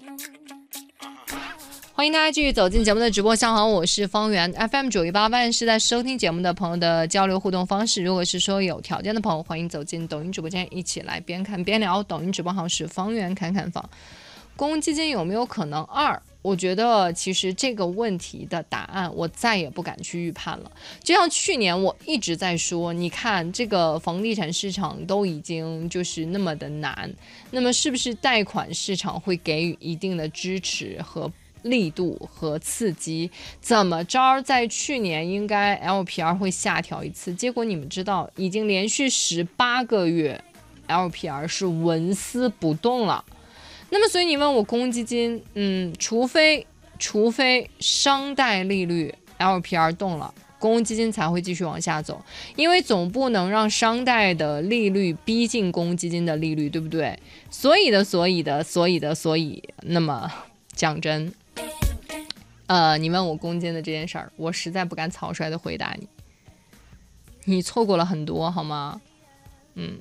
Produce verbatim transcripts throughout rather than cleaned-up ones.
欢迎大家继续走进节目的直播间，好，我是方圆 F M 九一八万是在收听节目的朋友的交流互动方式。如果是说有条件的朋友，欢迎走进抖音直播间，一起来边看边聊。抖音直播号是方圆侃侃房。公共基金有没有可能二？我觉得其实这个问题的答案我再也不敢去预判了。就像去年我一直在说，你看这个房地产市场都已经就是那么的难，那么是不是贷款市场会给予一定的支持和力度和刺激？怎么着在去年应该 L P R 会下调一次，结果你们知道已经连续十八个月 L P R 是纹丝不动了。那么所以你问我公共基金，嗯，除非除非商贷利率 L P R 动了，公共基金才会继续往下走，因为总不能让商贷的利率逼近公共基金的利率，对不对？所以的所以的所以的所以，那么讲真，呃，你问我公积金的这件事儿，我实在不敢草率的回答你，你错过了很多，好吗？嗯。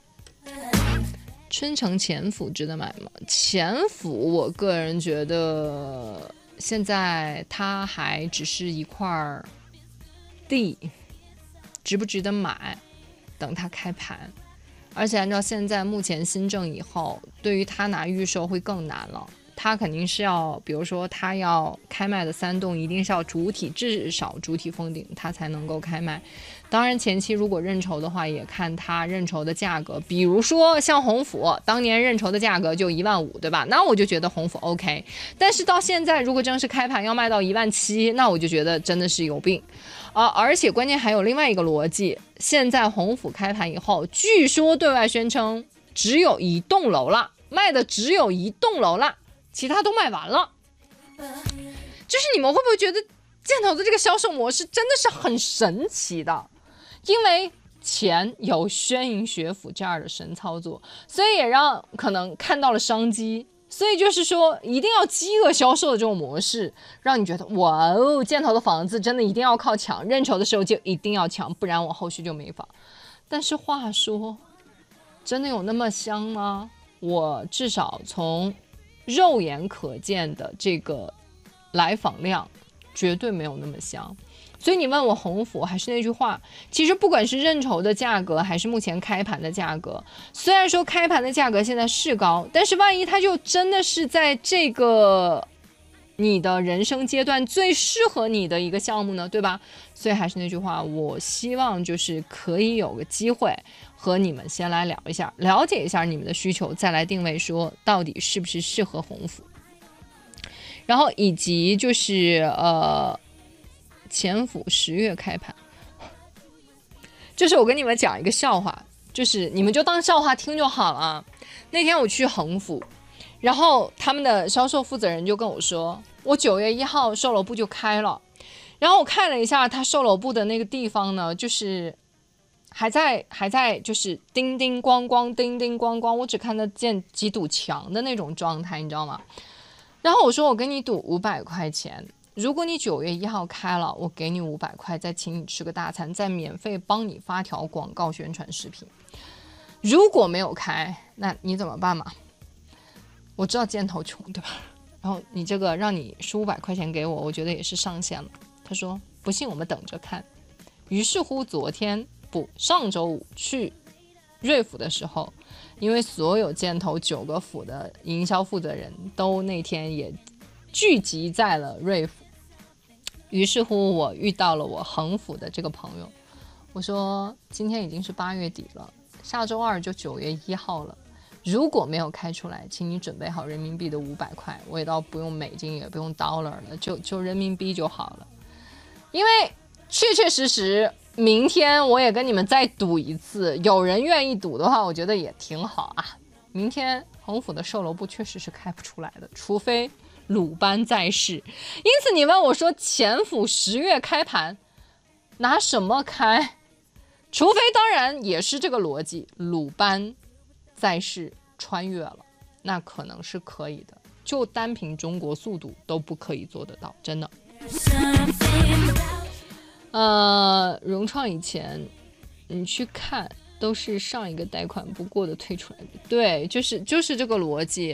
春城前府值得买吗？前府我个人觉得现在它还只是一块地，值不值得买？等它开盘。而且按照现在目前新政以后，对于他拿预售会更难了。他肯定是要，比如说他要开卖的三栋，一定是要主体至少主体封顶，他才能够开卖。当然前期如果认筹的话，也看他认筹的价格。比如说像鸿府，当年认筹的价格就一万五，对吧？那我就觉得鸿府 OK。但是到现在，如果正式开盘要卖到一万七，那我就觉得真的是有病啊！而且关键还有另外一个逻辑，现在鸿府开盘以后，据说对外宣称只有一栋楼了，卖的只有一栋楼了。其他都卖完了，就是你们会不会觉得箭头的这个销售模式真的是很神奇的？因为钱有宣营学府这样的神操作，所以也让可能看到了商机，所以就是说一定要饥饿销售的这种模式，让你觉得哇哦，箭头的房子真的一定要靠抢，认筹的时候就一定要抢，不然我后续就没法。但是话说，真的有那么香吗？我至少从肉眼可见的这个来访量绝对没有那么香。所以你问我鸿府，还是那句话，其实不管是认筹的价格还是目前开盘的价格，虽然说开盘的价格现在是高，但是万一它就真的是在这个你的人生阶段最适合你的一个项目呢，对吧？所以还是那句话，我希望就是可以有个机会和你们先来聊一下，了解一下你们的需求，再来定位说到底是不是适合鸿府。然后以及就是呃前府十月开盘，就是我跟你们讲一个笑话，就是你们就当笑话听就好了。那天我去鸿府，然后他们的销售负责人就跟我说，我九月一号售楼部就开了，然后我看了一下他售楼部的那个地方呢，就是还在还在就是叮叮咣咣叮叮咣咣，我只看得见几堵墙的那种状态，你知道吗？然后我说我给你赌五百块钱，如果你九月一号开了，我给你五百块，再请你吃个大餐，再免费帮你发条广告宣传视频。如果没有开，那你怎么办嘛？我知道箭头穷，对吧？然后你这个让你输五百块钱给我，我觉得也是上限了。他说不信我们等着看。于是乎昨天不上周五去瑞府的时候，因为所有箭头九个府的营销负责人都那天也聚集在了瑞府，于是乎我遇到了我横府的这个朋友，我说今天已经是八月底了，下周二就九月一号了，如果没有开出来，请你准备好人民币的五百块，我也倒不用美金，也不用 dollar 了，就就人民币就好了。因为确确实实明天我也跟你们再赌一次，有人愿意赌的话，我觉得也挺好啊。明天横府的售楼部确实是开不出来的，除非鲁班在世。因此你问我说前府十月开盘拿什么开，除非当然也是这个逻辑，鲁班在世穿越了，那可能是可以的，就单凭中国速度都不可以做得到，真的。呃，融创以前你去看都是上一个贷款不过的退出来的，对，就是就是这个逻辑。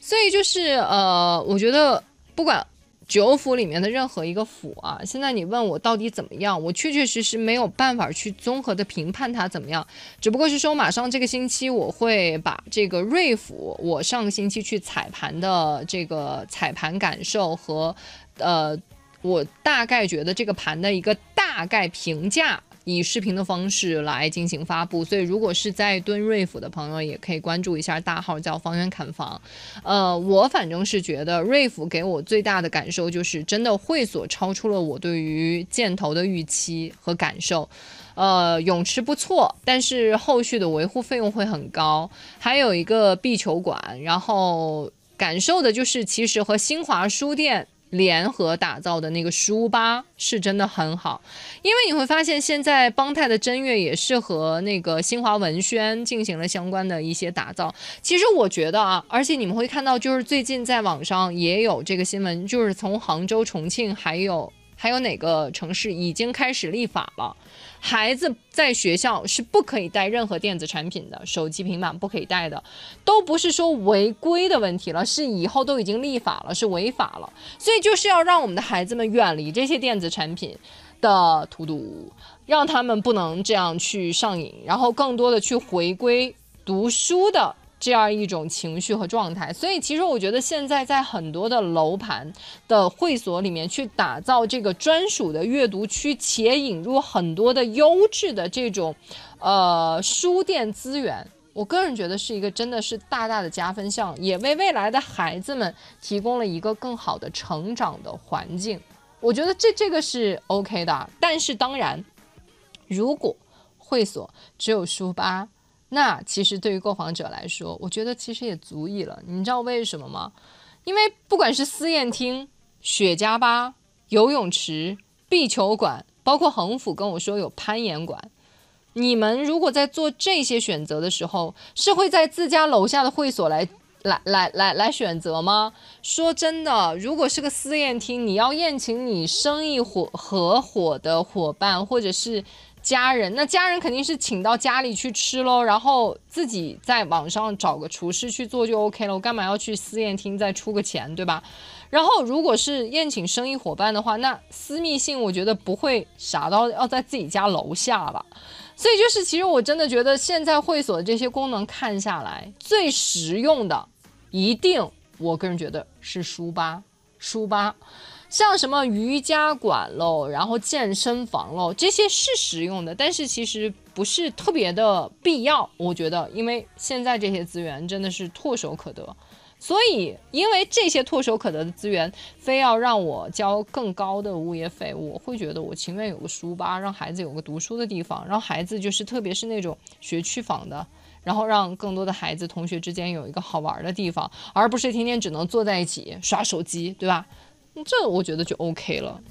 所以就是呃，我觉得不管九府里面的任何一个府啊，现在你问我到底怎么样，我确确实实没有办法去综合的评判它怎么样，只不过是说马上这个星期我会把这个瑞府我上个星期去踩盘的这个踩盘感受和呃我大概觉得这个盘的一个大概评价以视频的方式来进行发布，所以如果是在蹲瑞府的朋友也可以关注一下大号叫方圆砍房。呃，我反正是觉得瑞府给我最大的感受就是真的会所超出了我对于箭头的预期和感受。呃，泳池不错，但是后续的维护费用会很高，还有一个壁球馆，然后感受的就是其实和新华书店联合打造的那个书吧是真的很好，因为你会发现现在邦泰的真月也是和那个新华文轩进行了相关的一些打造。其实我觉得啊，而且你们会看到，就是最近在网上也有这个新闻，就是从杭州、重庆还有还有哪个城市已经开始立法了。孩子在学校是不可以带任何电子产品的，手机、平板不可以带的，都不是说违规的问题了，是以后都已经立法了，是违法了。所以就是要让我们的孩子们远离这些电子产品的荼毒，让他们不能这样去上瘾，然后更多的去回归读书的这样一种情绪和状态。所以其实我觉得现在在很多的楼盘的会所里面去打造这个专属的阅读区，且引入很多的优质的这种呃书店资源，我个人觉得是一个真的是大大的加分项，也为未来的孩子们提供了一个更好的成长的环境。我觉得这这个是 OK 的。但是当然如果会所只有书吧，那其实对于购房者来说，我觉得其实也足以了。你知道为什么吗？因为不管是思宴厅、雪茄吧、游泳池、壁球馆，包括恒府跟我说有攀岩馆，你们如果在做这些选择的时候，是会在自家楼下的会所来来来来来选择吗？说真的，如果是个私宴厅，你要宴请你生意伙合伙的伙伴或者是家人，那家人肯定是请到家里去吃咯，然后自己在网上找个厨师去做就 OK 了，我干嘛要去私宴厅再出个钱，对吧？然后如果是宴请生意伙伴的话，那私密性我觉得不会傻到要在自己家楼下吧。所以就是其实我真的觉得现在会所的这些功能看下来，最实用的一定我个人觉得是书吧。书吧像什么瑜伽馆喽，然后健身房喽，这些是实用的，但是其实不是特别的必要，我觉得，因为现在这些资源真的是唾手可得。所以因为这些唾手可得的资源非要让我交更高的物业费，我会觉得我情愿有个书吧，让孩子有个读书的地方，让孩子就是特别是那种学区房的，然后让更多的孩子同学之间有一个好玩的地方，而不是天天只能坐在一起刷手机，对吧？这我觉得就 OK 了。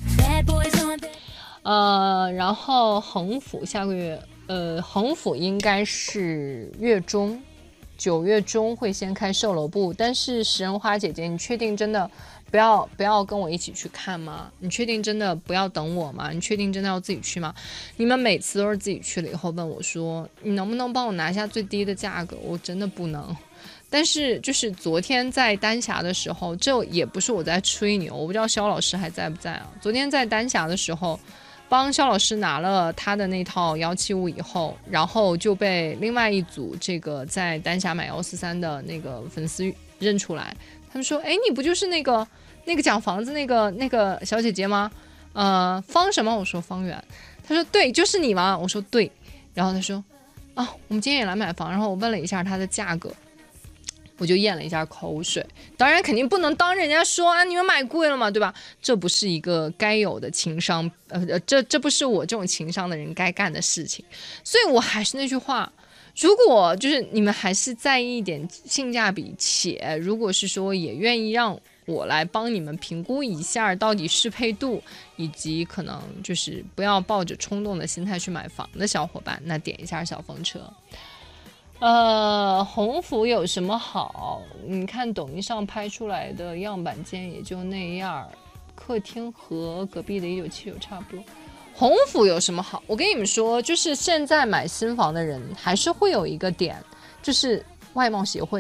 呃，然后恒府下个月，呃，恒府应该是月中，九月中会先开售楼部。但是食人花姐姐，你确定真的不要不要跟我一起去看吗？你确定真的不要等我吗？你确定真的要自己去吗？你们每次都是自己去了以后问我说，你能不能帮我拿下最低的价格？我真的不能。但是就是昨天在丹霞的时候，这也不是我在吹牛，我不知道肖老师还在不在啊。昨天在丹霞的时候，帮肖老师拿了他的那套幺七五以后，然后就被另外一组这个在丹霞买幺四三的那个粉丝认出来，他们说：“哎，你不就是那个那个讲房子那个那个小姐姐吗？呃，方什么？”我说方圆。他说：“对，就是你吗？”我说：“对。”然后他说：“啊，我们今天也来买房。”然后我问了一下他的价格。我就咽了一下口水，当然肯定不能当人家说啊，你们买贵了嘛，对吧？这不是一个该有的情商，呃，这这不是我这种情商的人该干的事情。所以我还是那句话，如果就是你们还是在意一点性价比，且如果是说也愿意让我来帮你们评估一下到底适配度，以及可能就是不要抱着冲动的心态去买房的小伙伴，那点一下小风车。呃，鸿福有什么好？你看抖音上拍出来的样板间也就那样，客厅和隔壁的一九七九差不多。鸿福有什么好？我跟你们说，就是现在买新房的人还是会有一个点，就是外贸协会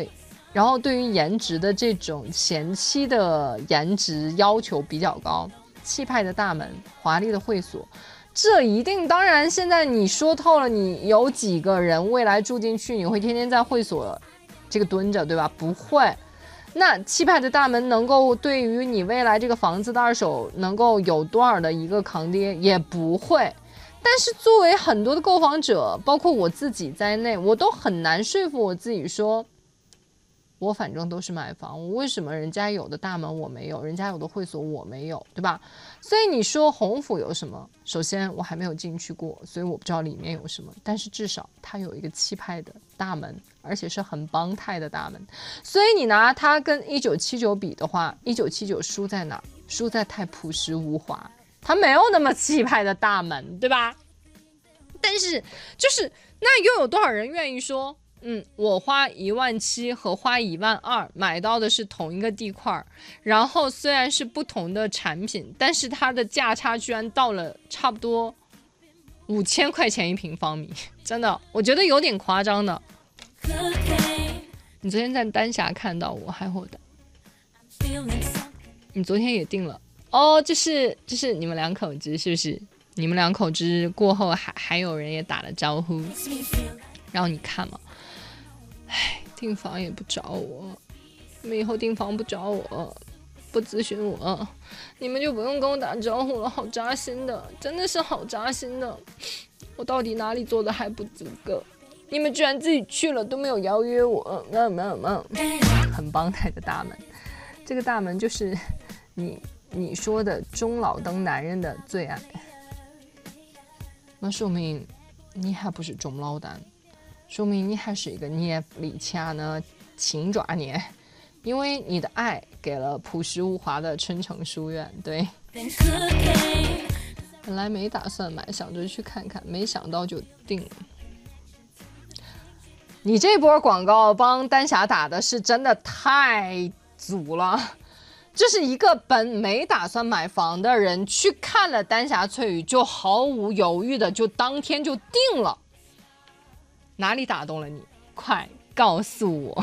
然后对于颜值的这种前期的颜值要求比较高，气派的大门，华丽的会所，这一定当然现在你说透了，你有几个人未来住进去你会天天在会所这个蹲着，对吧？不会。那气派的大门能够对于你未来这个房子的二手能够有多少的一个抗跌，也不会。但是作为很多的购房者，包括我自己在内，我都很难说服我自己说，我反正都是买房，我为什么人家有的大门我没有，人家有的会所我没有，对吧？所以你说鸿府有什么？首先我还没有进去过，所以我不知道里面有什么，但是至少它有一个气派的大门，而且是很邦泰的大门。所以你拿它跟一九七九比的话，一九七九输在哪？输在太朴实无华，它没有那么气派的大门，对吧？但是就是那又有多少人愿意说，嗯，我花一万七和花一万二买到的是同一个地块，然后虽然是不同的产品，但是它的价差居然到了差不多五千块钱一平方米，真的，我觉得有点夸张的。你昨天在丹霞看到我还会的，你昨天也订了哦，这是这是你们两口子是不是？你们两口子过后还还有人也打了招呼，然后你看嘛，唉，订房也不找我，你们以后订房不找我，不咨询我，你们就不用跟我打招呼了，好扎心的，真的是好扎心的。我到底哪里做的还不足够？你们居然自己去了都没有邀约我，嗯嗯嗯，很邦泰的大门，这个大门就是你你说的中老登男人的最爱，那说明你还不是中老单，说明你还是一个捏里掐呢情爪捏，因为你的爱给了朴实无华的春城书院。对，本来没打算买，想着去看看，没想到就定了。你这波广告帮丹霞打的是真的太足了，这是一个本没打算买房的人去看了丹霞翠羽，就毫无犹豫的就当天就定了。哪里打动了你？快告诉我！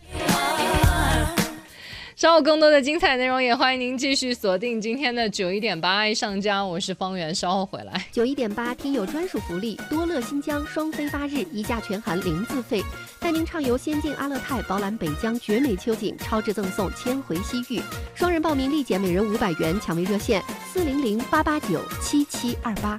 稍后更多的精彩内容，也欢迎您继续锁定今天的九一点八爱上家，我是方圆，稍后回来。 九一点八听友专属福利，多乐新疆双飞八日，一价全含零自费，带您畅游仙境阿勒泰，饱览北疆绝美秋景，超值赠送千回西域。双人报名立减每人五百元，抢位热线四零零八八九七七二八。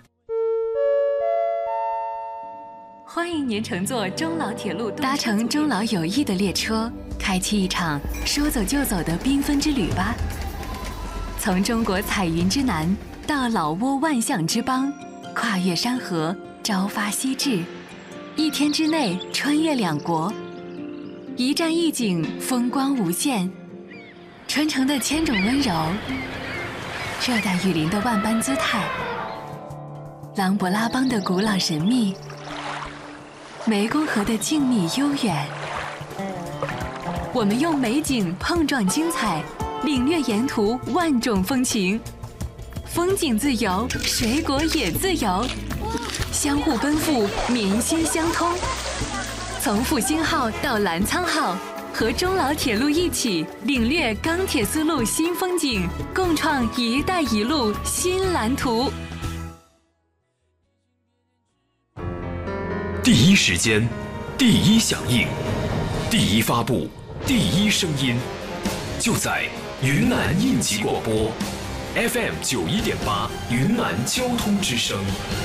欢迎您乘坐中老铁路，搭乘中老友谊的列车，开启一场说走就走的缤纷之旅吧。从中国彩云之南到老挝万象之邦，跨越山河，朝发夕至，一天之内穿越两国，一站一景，风光无限。传承的千种温柔，热带雨林的万般姿态，琅勃拉邦的古老神秘，湄公河的静谧悠远，我们用美景碰撞精彩，领略沿途万种风情。风景自由，水果也自由，相互奔赴，民心相通。从复兴号到澜沧号，和中老铁路一起领略钢铁丝路新风景，共创“一带一路”新蓝图。 第一时间，第一响应，第一发布，第一声音，就在云南应急广播 F M 九一点八云南交通之声。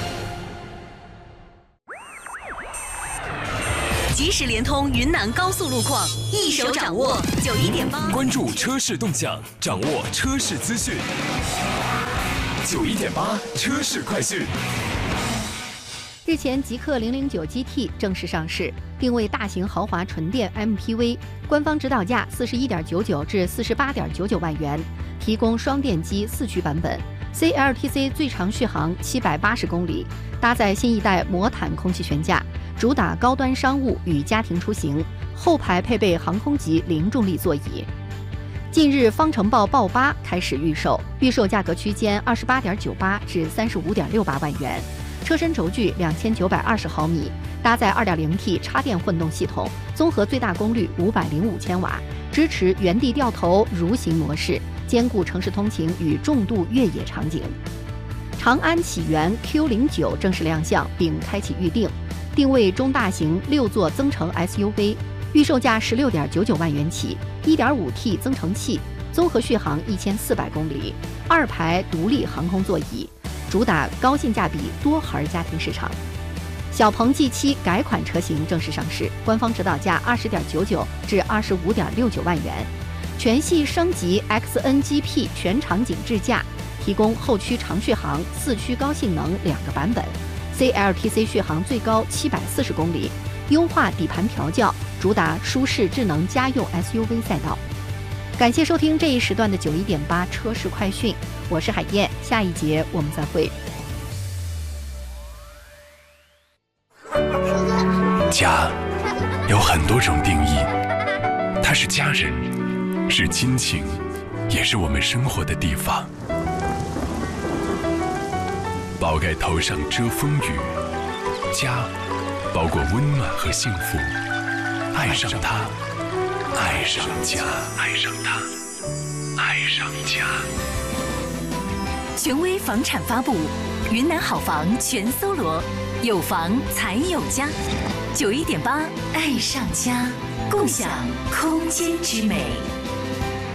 即时联通云南高速路况，一手掌握九一点八， 关注车市动向，掌握车市资讯。九一点八车市快讯。 日前，极氪零零九 G T 正式上市，定位大型豪华纯电 M P V， 官方指导价四十一点九九至四十八点九九万元，提供双电机四驱版本 ，C L T C 最长续航七百八十公里，搭载新一代魔毯空气悬架，主打高端商务与家庭出行，后排配备航空级零重力座椅。近日，方程豹豹八开始预售，预售价格区间二十八点九八至三十五点六八万元。 车身轴距两千九百二十毫米，搭载 二点零 T 插电混动系统，综合最大功率五百零五千瓦，支持原地掉头蠕行模式，兼顾城市通勤与重度越野场景。长安启源 Q 零九 正式亮相并开启预定，定位中大型六座增程 S U V， 预售价十六点九九万元起， 一点五 T 增程器，综合续航一千四百公里，二排独立航空座椅，主打高性价比多孩家庭市场。小鹏 G 七 改款车型正式上市，官方指导价二十点九九至二十五点六九万元，全系升级 X N G P 全场景智驾，提供后驱长续航、四驱高性能两个版本 ，C L T C 续航最高七百四十公里，优化底盘调教，主打舒适智能家用 S U V 赛道。感谢收听这一时段的九一点八车市快讯，我是海燕，下一节我们再会。 家有很多种定义，它是家人，是亲情，也是我们生活的地方。宝盖头上遮风雨，家包裹温暖和幸福。爱上它，爱上家，爱上它，爱上家。 权威房产发布，云南好房全搜罗，有房才有家。九一点八，爱上家，共享空间之美。